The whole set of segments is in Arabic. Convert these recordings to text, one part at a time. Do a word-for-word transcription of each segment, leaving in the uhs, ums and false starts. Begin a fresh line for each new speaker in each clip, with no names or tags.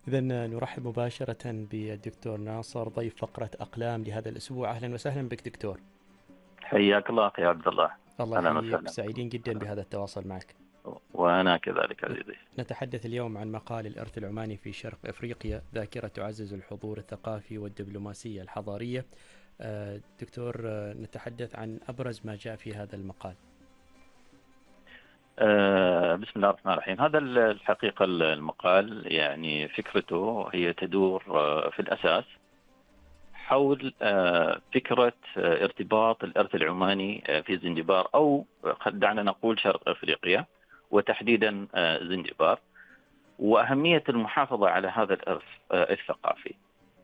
إذا نرحب مباشرة بالدكتور ناصر ضيف فقرة أقلام لهذا الأسبوع. أهلا وسهلا بك دكتور.
حياك الله أخي عبد الله.
الله
أهلا
يحييك،
وسهلا.
سعيدين جدا بهذا التواصل معك.
وأنا كذلك عزيزي.
نتحدث اليوم عن مقال الإرث العماني في شرق إفريقيا، ذاكرة تعزز الحضور الثقافي والدبلوماسية الحضارية. دكتور، نتحدث عن أبرز ما جاء في هذا المقال.
أه بسم الله الرحمن الرحيم. هذا الحقيقة المقال يعني فكرته هي تدور في الأساس حول فكرة ارتباط الإرث العماني في زنجبار، أو قد دعنا نقول شرق أفريقيا، وتحديدا زنجبار، وأهمية المحافظة على هذا الإرث الثقافي،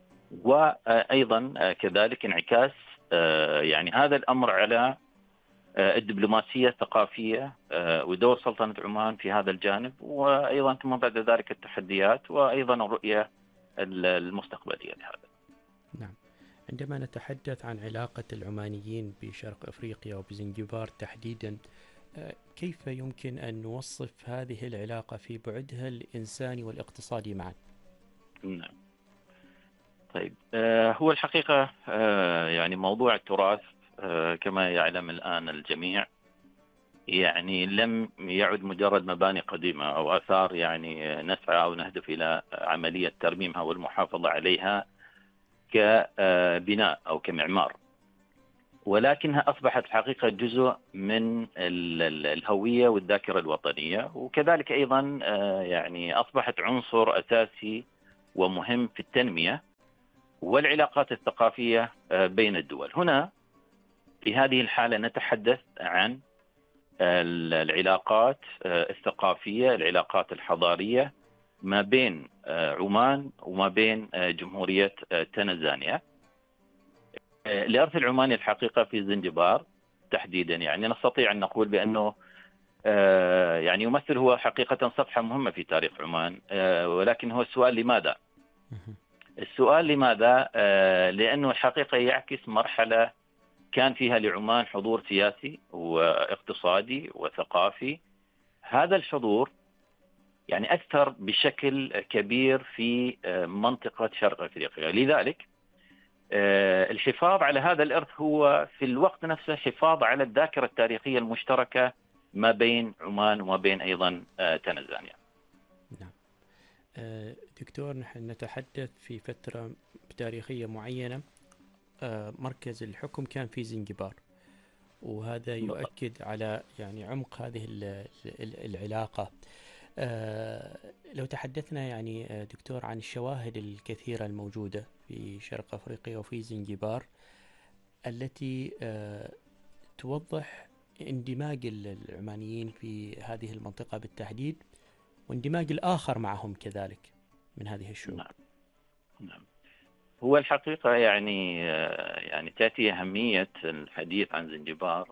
وأيضا كذلك انعكاس يعني هذا الأمر على الدبلوماسية الثقافية ودور سلطنة عمان في هذا الجانب، وأيضا ثم بعد ذلك التحديات، وأيضا الرؤية المستقبلية لهذا.
نعم، عندما نتحدث عن علاقة العمانيين بشرق أفريقيا وبزنجبار تحديدا، كيف يمكن أن نوصف هذه العلاقة في بعدها الإنساني والاقتصادي معا؟
نعم. طيب، هو الحقيقة يعني موضوع التراث كما يعلم الآن الجميع يعني لم يعد مجرد مباني قديمة أو آثار يعني نسعى أو نهدف إلى عملية ترميمها والمحافظة عليها كبناء أو كمعمار، ولكنها أصبحت الحقيقة جزء من الهوية والذاكرة الوطنية، وكذلك أيضا يعني أصبحت عنصر أساسي ومهم في التنمية والعلاقات الثقافية بين الدول. هنا في هذه الحالة نتحدث عن العلاقات الثقافية، العلاقات الحضارية ما بين عمان وما بين جمهورية تنزانيا. الإرث العماني الحقيقة في زنجبار تحديدا يعني نستطيع أن نقول بأنه يعني يمثل هو حقيقة صفحة مهمة في تاريخ عمان، ولكن هو السؤال لماذا؟ السؤال لماذا؟ لأنه الحقيقة يعكس مرحلة كان فيها لعمان حضور سياسي واقتصادي وثقافي. هذا الحضور يعني أثر بشكل كبير في منطقة شرق أفريقيا، لذلك الحفاظ على هذا الإرث هو في الوقت نفسه حفاظ على الذاكرة التاريخية المشتركة ما بين عمان وما بين أيضا تنزانيا.
نعم. دكتور، نحن نتحدث في فترة تاريخية معينة، مركز الحكم كان في زنجبار، وهذا يؤكد على يعني عمق هذه العلاقة. لو تحدثنا يعني دكتور عن الشواهد الكثيرة الموجودة في شرق أفريقيا وفي زنجبار التي توضح اندماج العمانيين في هذه المنطقة بالتحديد، واندماج الآخر معهم كذلك من هذه الشعوب.
نعم. نعم. هو الحقيقة يعني يعني تأتي أهمية الحديث عن زنجبار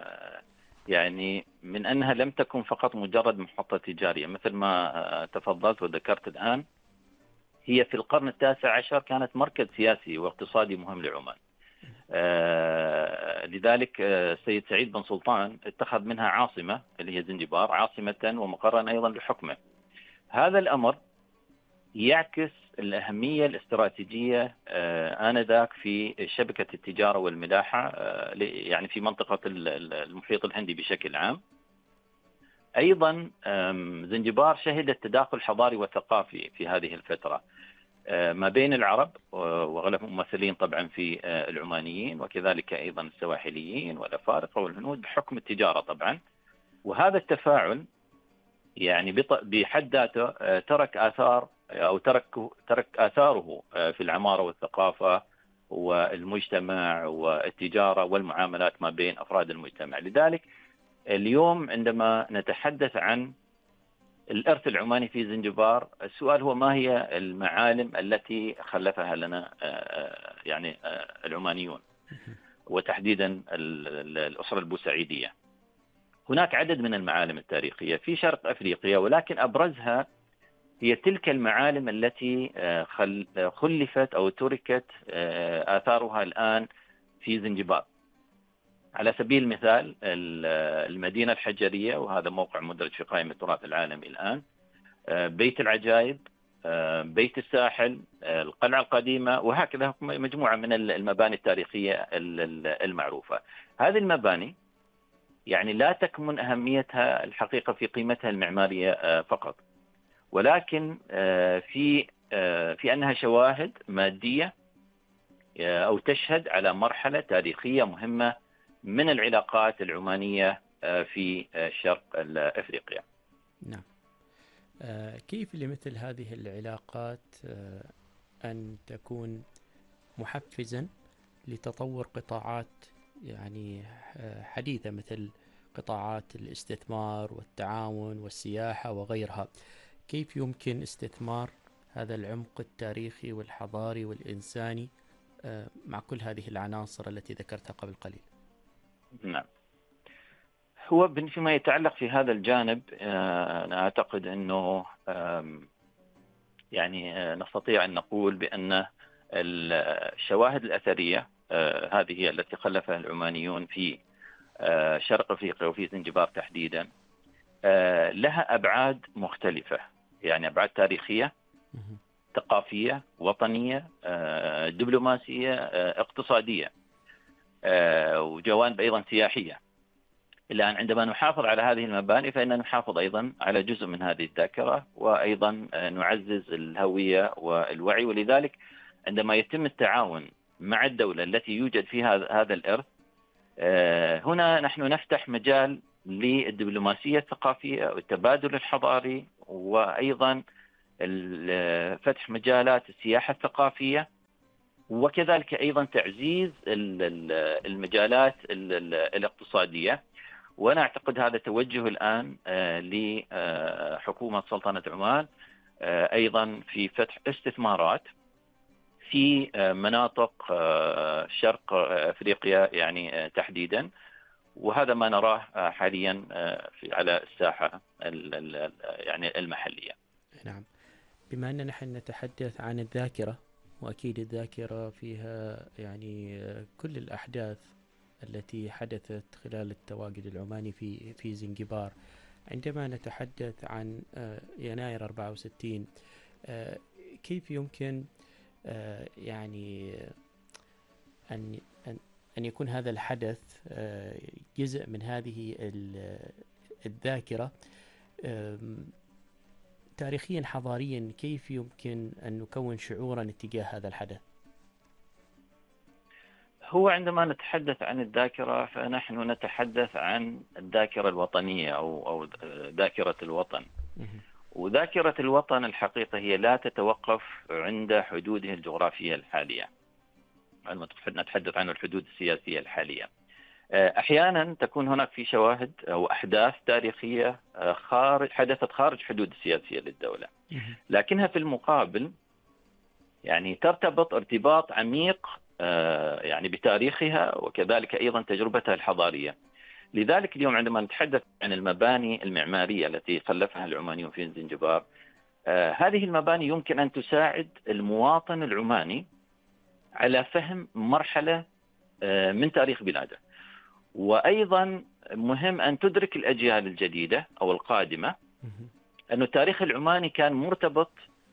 يعني من أنها لم تكن فقط مجرد محطة تجارية مثل ما تفضلت وذكرت الآن. هي في القرن التاسع عشر كانت مركز سياسي واقتصادي مهم لعمان. لذلك السيد سعيد بن سلطان اتخذ منها عاصمة اللي هي زنجبار عاصمة ومقرا أيضا لحكمه. هذا الأمر يعكس الأهمية الاستراتيجية آنذاك في شبكة التجارة والملاحة يعني في منطقة المحيط الهندي بشكل عام. أيضا زنجبار شهدت تداخل حضاري وثقافي في هذه الفترة ما بين العرب وغلبهم ممثلين طبعا في العمانيين، وكذلك أيضا السواحليين والأفارقة والهنود بحكم التجارة طبعا. وهذا التفاعل يعني بحد ذاته ترك آثار أو ترك ترك آثاره في العمارة والثقافة والمجتمع والتجارة والمعاملات ما بين أفراد المجتمع. لذلك اليوم عندما نتحدث عن الإرث العماني في زنجبار، السؤال هو ما هي المعالم التي خلفها لنا يعني العمانيون وتحديدا الأسرة البوسعيدية. هناك عدد من المعالم التاريخية في شرق أفريقيا، ولكن أبرزها هي تلك المعالم التي خلفت أو تركت آثارها الآن في زنجبار. على سبيل المثال المدينة الحجرية، وهذا موقع مدرج في قائمة التراث العالمي الآن، بيت العجائب، بيت الساحل، القلعة القديمة، وهكذا مجموعة من المباني التاريخية المعروفة. هذه المباني يعني لا تكمن أهميتها الحقيقة في قيمتها المعمارية فقط، ولكن في في أنها شواهد مادية أو تشهد على مرحلة تاريخية مهمة من العلاقات العمانية في شرق أفريقيا.
نعم. كيف لمثل هذه العلاقات أن تكون محفزا لتطور قطاعات يعني حديثة مثل قطاعات الاستثمار والتعاون والسياحة وغيرها؟ كيف يمكن استثمار هذا العمق التاريخي والحضاري والإنساني مع كل هذه العناصر التي ذكرتها قبل قليل؟
نعم، هو فيما يتعلق في هذا الجانب أنا أعتقد أنه يعني نستطيع أن نقول بأن الشواهد الأثرية هذه هي التي خلفها العمانيون في شرق أفريقيا وفي زنجبار تحديدا لها أبعاد مختلفة، يعني أبعاد تاريخية، ثقافية، وطنية، دبلوماسية، اقتصادية، وجوانب أيضا سياحية. الآن عندما نحافظ على هذه المباني فإننا نحافظ أيضا على جزء من هذه الذاكرة، وأيضا نعزز الهوية والوعي. ولذلك عندما يتم التعاون مع الدولة التي يوجد فيها هذا الإرث، هنا نحن نفتح مجال للدبلوماسية الثقافية والتبادل الحضاري، وأيضا فتح مجالات السياحة الثقافية، وكذلك أيضا تعزيز المجالات الاقتصادية. وأنا أعتقد هذا توجه الآن لحكومة سلطنة عمان أيضا في فتح استثمارات في مناطق شرق أفريقيا يعني تحديدا، وهذا ما نراه حاليا على الساحة يعني المحلية.
نعم. بما أننا نحن نتحدث عن الذاكرة، وأكيد الذاكرة فيها يعني كل الأحداث التي حدثت خلال التواجد العماني في في زنجبار، عندما نتحدث عن يناير أربعة وستين، كيف يمكن يعني أن أن يكون هذا الحدث جزء من هذه الذاكرة تاريخيا حضاريا؟ كيف يمكن أن نكون شعورا اتجاه هذا الحدث؟
هو عندما نتحدث عن الذاكرة فنحن نتحدث عن الذاكرة الوطنية أو أو ذاكرة الوطن. وذاكرة الوطن الحقيقة هي لا تتوقف عند حدوده الجغرافية الحالية، عندما نتحدث عن الحدود السياسية الحالية. أحيانا تكون هناك في شواهد أو أحداث تاريخية خارج حدثت خارج حدود السياسية للدولة، لكنها في المقابل يعني ترتبط ارتباط عميق يعني بتاريخها وكذلك أيضا تجربتها الحضارية. لذلك اليوم عندما نتحدث عن المباني المعمارية التي خلفها العمانيون في زنجبار، هذه المباني يمكن أن تساعد المواطن العماني على فهم مرحلة من تاريخ بلاده، وأيضا مهم أن تدرك الأجيال الجديدة أو القادمة أن التاريخ العماني كان مرتبط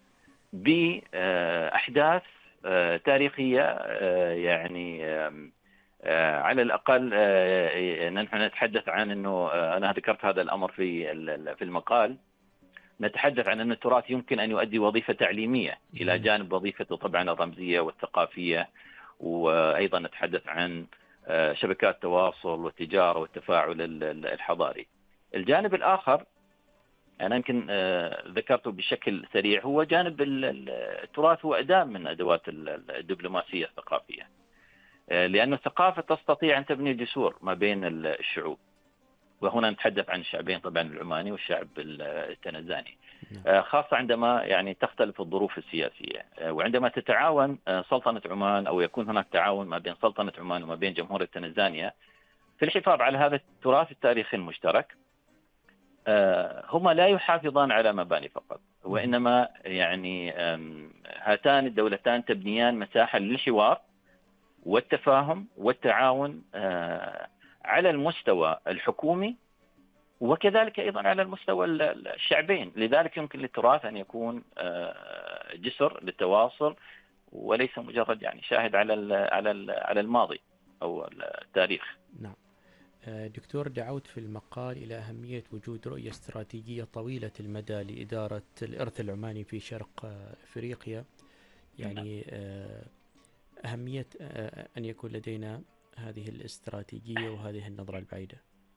بأحداث تاريخية، يعني على الأقل نحن نتحدث عن أنه أنا ذكرت هذا الأمر في في المقال، نتحدث عن أن التراث يمكن أن يؤدي وظيفة تعليمية إلى جانب وظيفته طبعا الرمزية والثقافية، وأيضا نتحدث عن شبكات التواصل والتجارة والتفاعل الحضاري. الجانب الآخر أنا يمكن ذكرته بشكل سريع، هو جانب التراث هو أداة من أدوات الدبلوماسية الثقافية، لأن الثقافة تستطيع أن تبني جسور ما بين الشعوب، وهنا نتحدث عن الشعبين طبعا العماني والشعب التنزاني، خاصة عندما يعني تختلف الظروف السياسية، وعندما تتعاون سلطنة عمان أو يكون هناك تعاون ما بين سلطنة عمان وما بين جمهورية تنزانيا في الحفاظ على هذا التراث التاريخي المشترك. هما لا يحافظان على مباني فقط، وإنما يعني هاتان الدولتان تبنيان مساحة للحوار والتفاهم والتعاون على المستوى الحكومي وكذلك أيضا على المستوى الشعبين. لذلك يمكن للتراث أن يكون جسر للتواصل، وليس مجرد يعني شاهد على ال على ال على الماضي أو التاريخ.
نعم. دكتور، دعوت في المقال إلى أهمية وجود رؤية استراتيجية طويلة المدى لإدارة الإرث العماني في شرق أفريقيا، يعني أهمية أن يكون لدينا هذه الاستراتيجية وهذه النظرة البعيدة.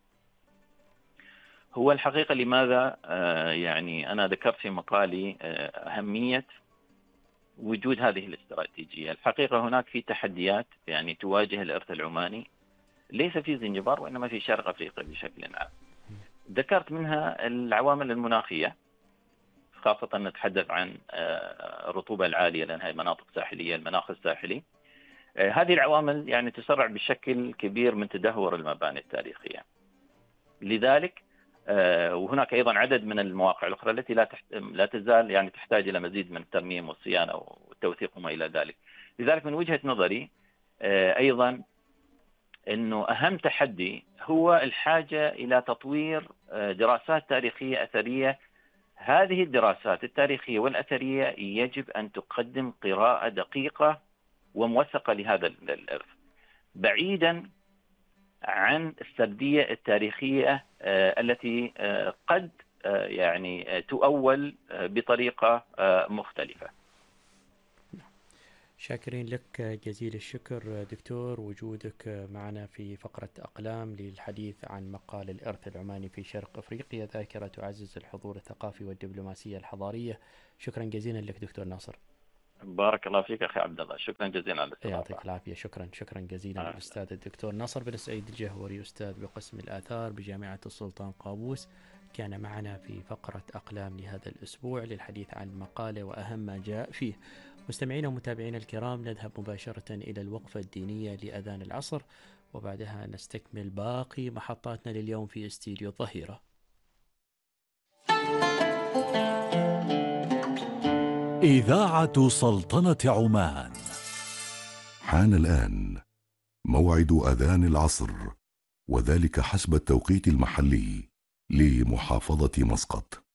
هو الحقيقة لماذا يعني أنا ذكرت في مقالي أهمية وجود هذه الاستراتيجية؟ الحقيقة هناك في تحديات يعني تواجه الإرث العماني، ليس في زنجبار وإنما في شرق أفريقيا بشكل عام. ذكرت منها العوامل المناخية، خاصة نتحدث عن الرطوبة العالية لأنها مناطق ساحلية، المناخ الساحلي. هذه العوامل يعني تسرع بشكل كبير من تدهور المباني التاريخية. لذلك وهناك أيضا عدد من المواقع الأخرى التي لا تحت... لا تزال يعني تحتاج إلى مزيد من الترميم والصيانة والتوثيق وما إلى ذلك. لذلك من وجهة نظري أيضا أنه أهم تحدي هو الحاجة إلى تطوير دراسات تاريخية أثرية. هذه الدراسات التاريخية والأثرية يجب أن تقدم قراءة دقيقة وموثقة لهذا الإرث، بعيدا عن السردية التاريخية التي قد يعني تؤول بطريقة مختلفة.
شاكرين لك جزيل الشكر دكتور، وجودك معنا في فقرة أقلام للحديث عن مقال الإرث العماني في شرق أفريقيا، ذاكرة تعزز الحضور الثقافي والدبلوماسية الحضارية. شكرا جزيلا لك دكتور ناصر.
بارك الله فيك أخي عبد الله، شكرا جزيلا على الاستضافة.
يعطيك العافية. شكرا شكرا جزيلا آه. الأستاذ الدكتور ناصر بن سعيد الجهوري، أستاذ بقسم الآثار بجامعة السلطان قابوس، كان معنا في فقرة أقلام لهذا الأسبوع للحديث عن مقاله وأهم ما جاء فيه. مستمعينا ومتابعينا الكرام، نذهب مباشرة إلى الوقفة الدينية لأذان العصر، وبعدها نستكمل باقي محطاتنا لليوم في استديو الظهيرة.
إذاعة سلطنة عمان.
حان الآن موعد أذان العصر، وذلك حسب التوقيت المحلي لمحافظة مسقط.